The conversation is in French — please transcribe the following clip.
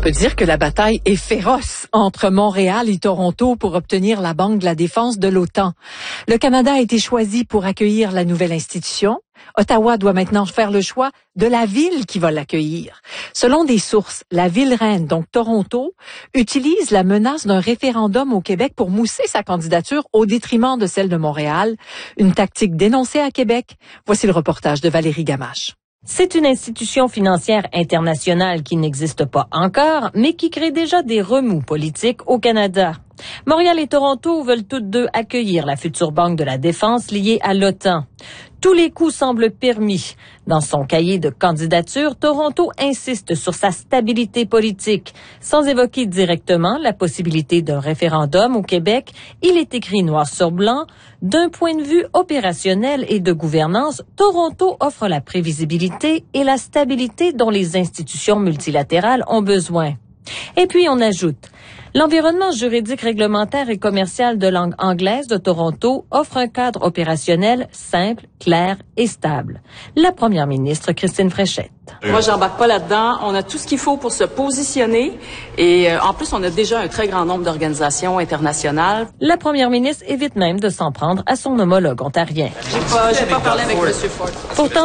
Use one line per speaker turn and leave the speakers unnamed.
On peut dire que la bataille est féroce entre Montréal et Toronto pour obtenir la Banque de la défense de l'OTAN. Le Canada a été choisi pour accueillir la nouvelle institution. Ottawa doit maintenant faire le choix de la ville qui va l'accueillir. Selon des sources, la ville reine, donc Toronto, utilise la menace d'un référendum au Québec pour mousser sa candidature au détriment de celle de Montréal. Une tactique dénoncée à Québec. Voici le reportage de Valérie Gamache.
C'est une institution financière internationale qui n'existe pas encore, mais qui crée déjà des remous politiques au Canada. Montréal et Toronto veulent toutes deux accueillir la future Banque de la Défense liée à l'OTAN. Tous les coups semblent permis. Dans son cahier de candidature, Toronto insiste sur sa stabilité politique. Sans évoquer directement la possibilité d'un référendum au Québec, il est écrit noir sur blanc, d'un point de vue opérationnel et de gouvernance, Toronto offre la prévisibilité et la stabilité dont les institutions multilatérales ont besoin. Et puis on ajoute, l'environnement juridique, réglementaire et commercial de langue anglaise de Toronto offre un cadre opérationnel simple, clair et stable. La première ministre Christine Fréchette.
Moi, j'embarque pas là-dedans. On a tout ce qu'il faut pour se positionner et en plus, on a déjà un très grand nombre d'organisations internationales.
La première ministre évite même de s'en prendre à son homologue ontarien.
J'ai pas parlé avec M. Ford.
Pourtant,